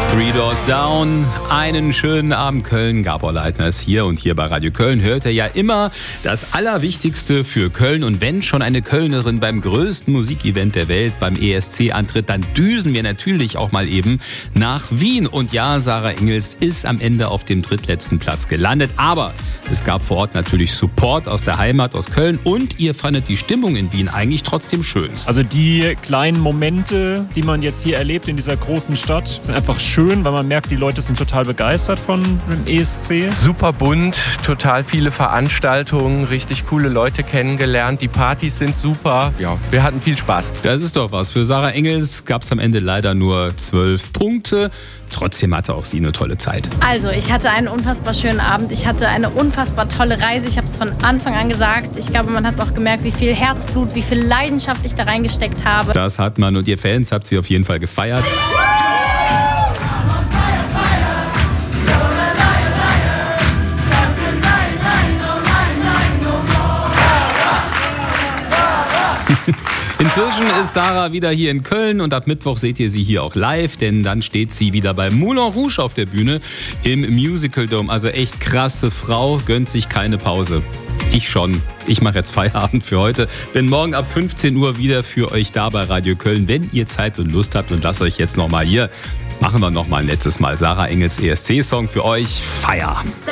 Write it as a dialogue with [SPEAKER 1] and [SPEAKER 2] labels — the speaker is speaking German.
[SPEAKER 1] Three Doors Down, einen schönen Abend Köln. Gabor Leitner ist hier und hier bei Radio Köln hört er ja immer das Allerwichtigste für Köln. Und wenn schon eine Kölnerin beim größten Musikevent der Welt, beim ESC, antritt, dann düsen wir natürlich auch mal eben nach Wien. Und ja, Sarah Engels ist am Ende auf dem drittletzten Platz gelandet. Aber es gab vor Ort natürlich Support aus der Heimat, aus Köln. Und ihr fandet die Stimmung in Wien eigentlich trotzdem schön.
[SPEAKER 2] Also die kleinen Momente, die man jetzt hier erlebt in dieser großen Stadt, sind einfach schön, weil man merkt, die Leute sind total begeistert von dem ESC.
[SPEAKER 3] Super bunt, total viele Veranstaltungen, richtig coole Leute kennengelernt. Die Partys sind super. Ja, wir hatten viel Spaß.
[SPEAKER 1] Das ist doch was. Für Sarah Engels gab es am Ende leider nur 12 Punkte. Trotzdem hatte auch sie eine tolle Zeit.
[SPEAKER 4] Also, ich hatte einen unfassbar schönen Abend. Ich hatte eine unfassbar tolle Reise. Ich habe es von Anfang an gesagt. Ich glaube, man hat es auch gemerkt, wie viel Herzblut, wie viel Leidenschaft ich da reingesteckt habe.
[SPEAKER 1] Das hat man und ihr Fans habt sie auf jeden Fall gefeiert. Inzwischen ist Sarah wieder hier in Köln und ab Mittwoch seht ihr sie hier auch live, denn dann steht sie wieder bei Moulin Rouge auf der Bühne im Musical Dome. Also echt krasse Frau, gönnt sich keine Pause. Ich schon. Ich mache jetzt Feierabend für heute. Bin morgen ab 15 Uhr wieder für euch da bei Radio Köln, wenn ihr Zeit und Lust habt, und lasst euch jetzt nochmal hier, machen wir nochmal ein letztes Mal Sarah Engels ESC-Song für euch. Feier!